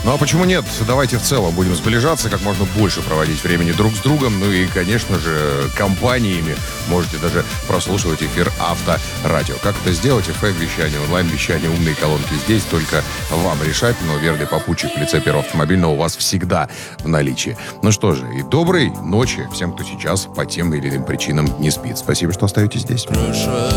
Ну а почему нет? Давайте в целом будем сближаться, как можно больше проводить времени друг с другом. Ну и, конечно же, компаниями. Можете даже прослушивать эфир Авторадио. Как это сделать? FM-вещание, онлайн-вещание, умные колонки здесь. Только вам решать. Но верный попутчик в лице Первого автомобильного у вас всегда в наличии. Ну что же, и доброй ночи всем, кто сейчас по тем или иным причинам не спит. Спасибо, что остаетесь здесь.